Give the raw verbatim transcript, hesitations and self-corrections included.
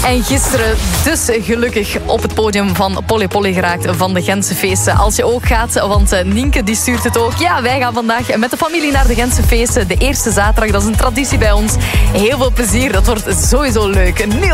En gisteren dus gelukkig op het podium van Polly Polly geraakt van de Gentse feesten. Als je ook gaat, want Nienke die stuurt het ook. Ja, wij gaan vandaag met de familie naar de Gentse feesten. De eerste zaterdag, dat is een traditie bij ons. Heel veel plezier, dat wordt sowieso leuk. Nu